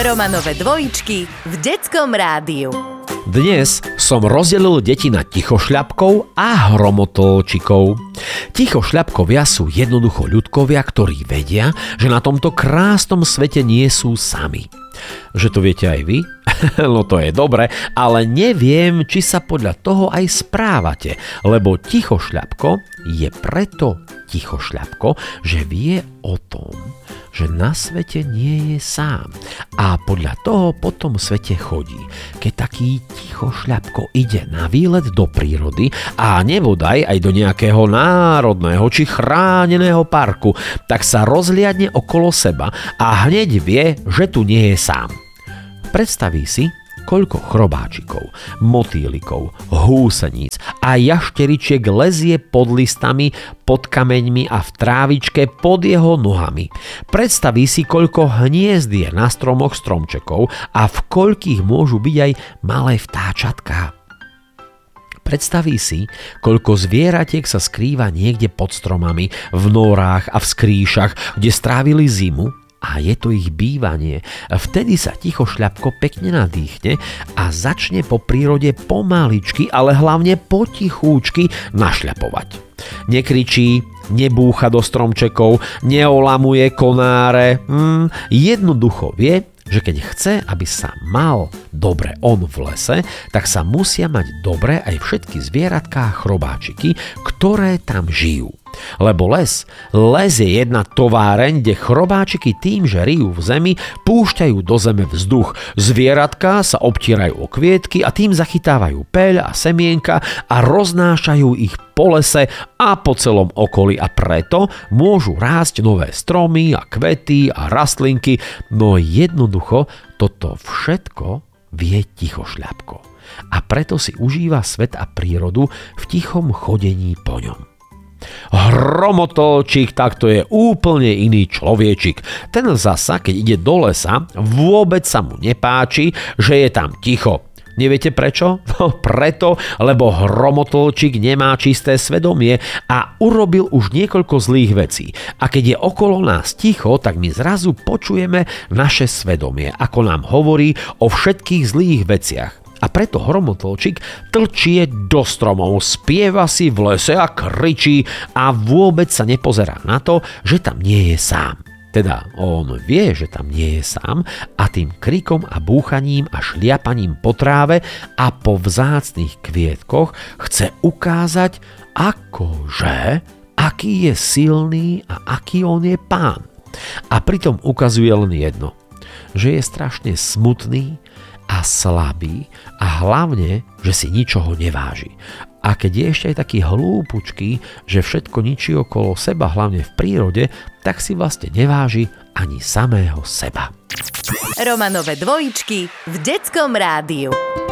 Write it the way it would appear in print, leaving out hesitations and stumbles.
Romanove dvojičky v Detskom rádiu. Dnes som rozdelil deti na tichošľapkov a hromotolčikov. Tichošľapkovia sú jednoducho ľudkovia, ktorí vedia, že na tomto krásnom svete nie sú sami. Že to viete aj vy? No to je dobre, ale neviem, či sa podľa toho aj správate, lebo tichošľapko je preto tichošľapko, že vie o tom, že na svete nie je sám a podľa toho po tom svete chodí. Keď taký tichošľapko ide na výlet do prírody a nebodaj aj do nejakého národného či chráneného parku, tak sa rozliadne okolo seba a hneď vie, že tu nie je sám. Predstaví si, koľko chrobáčikov, motýlikov, húseníc a jašteričiek lezie pod listami, pod kameňmi a v trávičke pod jeho nohami. Predstaví si, koľko hniezd je na stromoch stromčekov a v koľkých môžu byť aj malé vtáčatká. Predstaví si, koľko zvieratiek sa skrýva niekde pod stromami, v norách a v skrýšach, kde strávili zimu, a je to ich bývanie. Vtedy sa tichošľapko pekne nadýchne a začne po prírode pomaličky, ale hlavne potichúčky našľapovať. Nekričí, nebúcha do stromčekov, neolamuje konáre. Jednoducho vie, že keď chce, aby sa mal dobre on v lese, tak sa musia mať dobre aj všetky zvieratká a chrobáčiky, ktoré tam žijú. Lebo les je jedna továreň, kde chrobáčiky tým, že ryjú v zemi, púšťajú do zeme vzduch. Zvieratká sa obtierajú o kvietky a tým zachytávajú peľ a semienka a roznášajú ich po lese a po celom okolí a preto môžu rásť nové stromy a kvety a rastlinky, no jednoducho toto všetko vie tichošľapko. A preto si užíva svet a prírodu v tichom chodení po ňom. Hromotolčík, tak to je úplne iný človečik. Ten zasa, keď ide do lesa, vôbec sa mu nepáči, že je tam ticho. Neviete prečo? No preto, lebo hromotolčík nemá čisté svedomie a urobil už niekoľko zlých vecí. A keď je okolo nás ticho, tak my zrazu počujeme naše svedomie, ako nám hovorí o všetkých zlých veciach. A preto hromotolčík tlčie do stromov, spieva si v lese a kričí a vôbec sa nepozerá na to, že tam nie je sám. Teda on vie, že tam nie je sám a tým krikom a búchaním a šliapaním po tráve a po vzácnych kvietkoch chce ukázať, aký je silný a aký on je pán. A pritom ukazuje len jedno, že je strašne smutný a slabý a hlavne, že si ničoho neváži. A keď je ešte aj taký hlúpučký, že všetko ničí okolo seba, hlavne v prírode, tak si vlastne neváži ani samého seba. Romanove dvojičky v Detskom rádiu.